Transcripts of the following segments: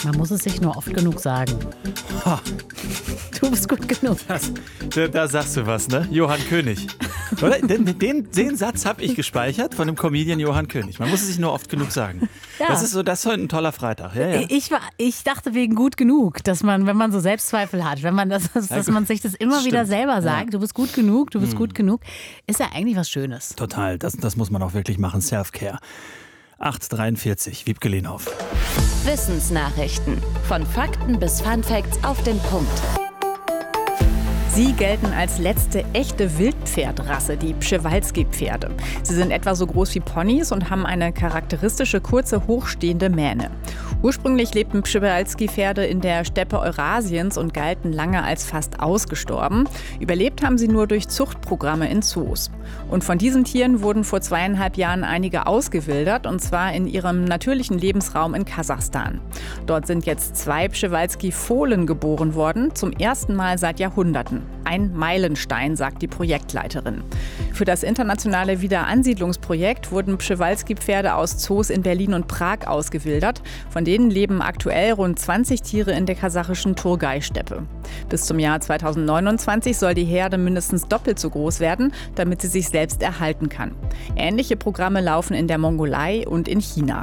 Man muss es sich nur oft genug sagen. Ha, Du bist gut genug. da sagst du was, ne? Johann König. Oder? Den Satz habe ich gespeichert von dem Comedian Johann König. Man muss es sich nur oft genug sagen. Ja. Das ist heute ein toller Freitag. Ja. Ich dachte wegen gut genug, dass man, wenn man so Selbstzweifel hat, dass man sich das immer wieder selber sagt, du bist gut genug, du bist gut genug, ist ja eigentlich was Schönes. Total, das muss man auch wirklich machen, Self-Care. 8:43, Wiebke Lehnhoff. Wissensnachrichten. Von Fakten bis Funfacts auf den Punkt. Sie gelten als letzte echte Wildpferdrasse, die Przewalski-Pferde. Sie sind etwa so groß wie Ponys und haben eine charakteristische, kurze, hochstehende Mähne. Ursprünglich lebten Przewalski-Pferde in der Steppe Eurasiens und galten lange als fast ausgestorben. Überlebt haben sie nur durch Zuchtprogramme in Zoos. Und von diesen Tieren wurden vor 2,5 Jahren einige ausgewildert, und zwar in ihrem natürlichen Lebensraum in Kasachstan. Dort sind jetzt 2 Przewalski-Fohlen geboren worden, zum ersten Mal seit Jahrhunderten. Ein Meilenstein, sagt die Projektleiterin. Für das internationale Wiederansiedlungsprojekt wurden Przewalski-Pferde aus Zoos in Berlin und Prag ausgewildert. Von denen leben aktuell rund 20 Tiere in der kasachischen Turgai-Steppe. Bis zum Jahr 2029 soll die Herde mindestens doppelt so groß werden, damit sie sich selbst erhalten kann. Ähnliche Programme laufen in der Mongolei und in China.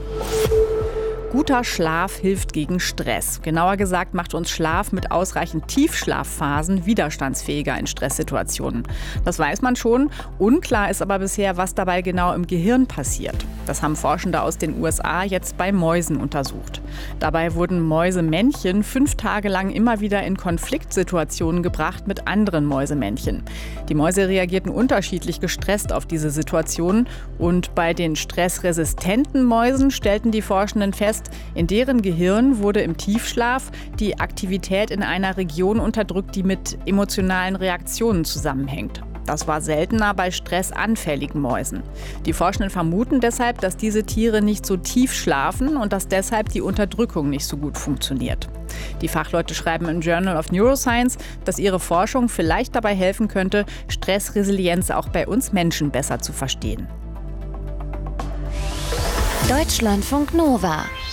Guter Schlaf hilft gegen Stress. Genauer gesagt macht uns Schlaf mit ausreichend Tiefschlafphasen widerstandsfähiger in Stresssituationen. Das weiß man schon. Unklar ist aber bisher, was dabei genau im Gehirn passiert. Das haben Forschende aus den USA jetzt bei Mäusen untersucht. Dabei wurden Mäusemännchen 5 Tage lang immer wieder in Konfliktsituationen gebracht mit anderen Mäusemännchen. Die Mäuse reagierten unterschiedlich gestresst auf diese Situationen. Und bei den stressresistenten Mäusen stellten die Forschenden fest, in deren Gehirn wurde im Tiefschlaf die Aktivität in einer Region unterdrückt, die mit emotionalen Reaktionen zusammenhängt. Das war seltener bei stressanfälligen Mäusen. Die Forschenden vermuten deshalb, dass diese Tiere nicht so tief schlafen und dass deshalb die Unterdrückung nicht so gut funktioniert. Die Fachleute schreiben im Journal of Neuroscience, dass ihre Forschung vielleicht dabei helfen könnte, Stressresilienz auch bei uns Menschen besser zu verstehen. Deutschlandfunk Nova